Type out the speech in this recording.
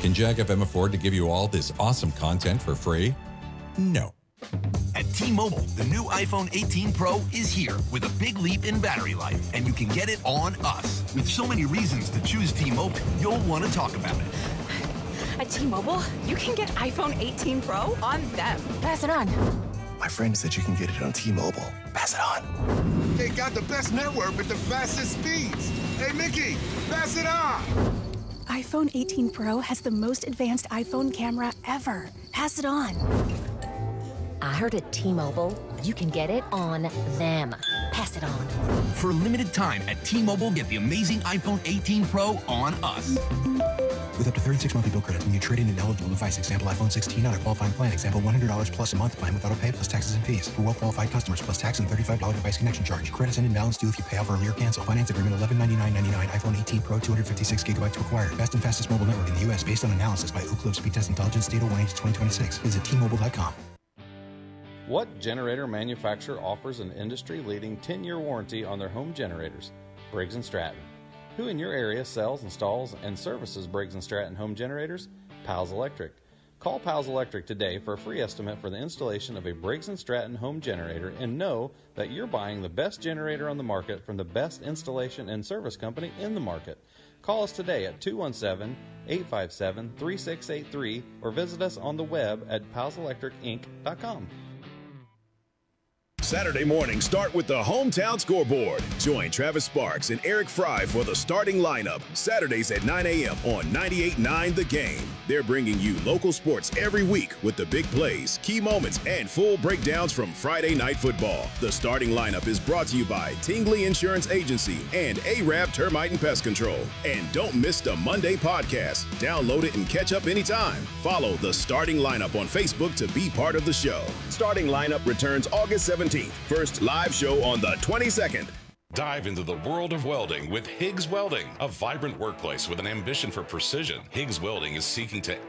Can Jack FM afford to give you all this awesome content for free? No. At T-Mobile, the new iPhone 18 Pro is here with a big leap in battery life, and you can get it on us. With so many reasons to choose T-Mobile, you'll want to talk about it. At T-Mobile, you can get iPhone 18 Pro on them. Pass it on. My friend said you can get it on T-Mobile. Pass it on. They got the best network with the fastest speeds. Hey, Mickey, pass it on. iPhone 18 Pro has the most advanced iPhone camera ever. Pass it on. I heard at T-Mobile, you can get it on them. Pass it on. For a limited time at T-Mobile, get the amazing iPhone 18 Pro on us. With up to 36 monthly bill credits when you trade in an eligible device. Example, iPhone 16 on a qualifying plan. Example, $100 plus a month plan with auto pay plus taxes and fees. For well-qualified customers, plus tax and $35 device connection charge. Credits end in balance due if you pay off early or cancel. Finance agreement $1199.99. iPhone 18 Pro, 256 gigabytes to acquire. Best and fastest mobile network in the U.S. based on analysis by Ookla Speed Test Intelligence. Data 1H2026. Visit T-Mobile.com. What generator manufacturer offers an industry-leading 10-year warranty on their home generators? Briggs & Stratton. Who in your area sells, installs, and services Briggs & Stratton home generators? Pals Electric. Call Pals Electric today for a free estimate for the installation of a Briggs & Stratton home generator and know that you're buying the best generator on the market from the best installation and service company in the market. Call us today at 217-857-3683 or visit us on the web at palselectricinc.com. Saturday mornings start with the Hometown Scoreboard. Join Travis Sparks and Eric Fry for the starting lineup. Saturdays at 9 a.m. on 98.9 The Game. They're bringing you local sports every week with the big plays, key moments, and full breakdowns from Friday Night Football. The starting lineup is brought to you by Tingley Insurance Agency and Arab Termite and Pest Control. And don't miss the Monday podcast. Download it and catch up anytime. Follow the starting lineup on Facebook to be part of the show. Starting lineup returns August 17th. First live show on the 22nd. Dive into the world of welding with Higgs Welding, a vibrant workplace with an ambition for precision. Higgs Welding is seeking to